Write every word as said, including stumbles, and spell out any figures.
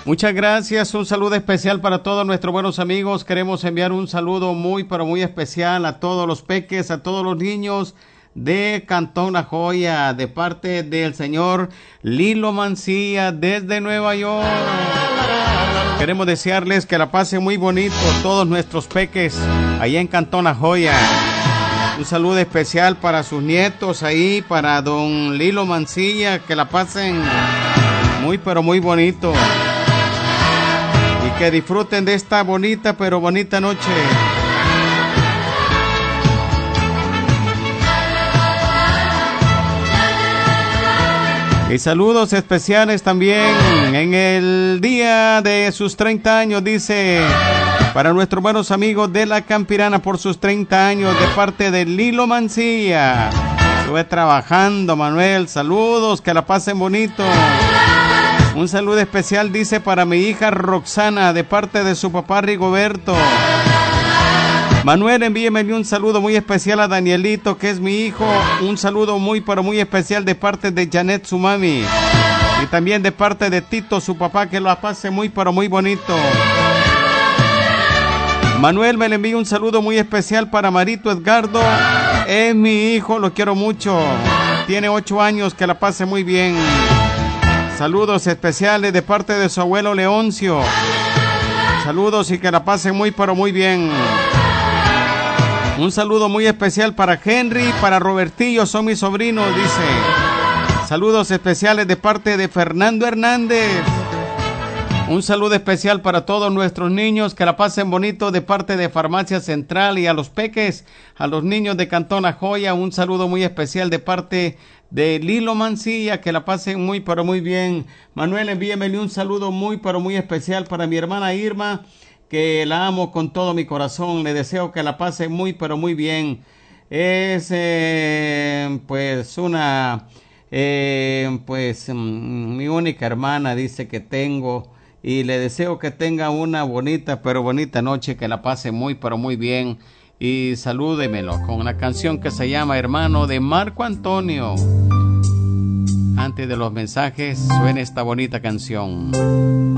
Muchas gracias, un saludo especial para todos nuestros buenos amigos. Queremos enviar un saludo muy, pero muy especial a todos los peques, a todos los niños de Cantón La Joya, de parte del señor Lilo Mancilla desde Nueva York. Queremos desearles que la pasen muy bonito todos nuestros peques allá en Cantón La Joya. Un saludo especial para sus nietos ahí, para don Lilo Mancilla, que la pasen muy pero muy bonito y que disfruten de esta bonita pero bonita noche. Y saludos especiales también en el día de sus treinta años, dice, para nuestros buenos amigos de La Campirana por sus treinta años de parte de Lilo Mancilla. Estuve trabajando, Manuel, saludos, que la pasen bonito. Un saludo especial, dice, para mi hija Roxana de parte de su papá Rigoberto. Manuel, envíeme un saludo muy especial a Danielito, que es mi hijo. Un saludo muy, pero muy especial de parte de Janet, su mami. Y también de parte de Tito, su papá, que lo pase muy, pero muy bonito. Manuel, me le envío un saludo muy especial para Marito Edgardo. Es mi hijo, lo quiero mucho. Tiene ocho años, que la pase muy bien. Saludos especiales de parte de su abuelo Leoncio. Saludos y que la pasen muy, pero muy bien. Un saludo muy especial para Henry, para Robertillo, son mis sobrinos, dice. Saludos especiales de parte de Fernando Hernández. Un saludo especial para todos nuestros niños, que la pasen bonito de parte de Farmacia Central, y a los peques, a los niños de Cantón La Joya, un saludo muy especial de parte de Lilo Mancilla, que la pasen muy pero muy bien. Manuel, envíemele un saludo muy pero muy especial para mi hermana Irma, que la amo con todo mi corazón. Le deseo que la pase muy pero muy bien. Es eh, pues una eh, pues mm, mi única hermana, dice, que tengo, y le deseo que tenga una bonita pero bonita noche, que la pase muy pero muy bien, y salúdemelo con una canción que se llama Hermano, de Marco Antonio. Antes de los mensajes suena esta bonita canción.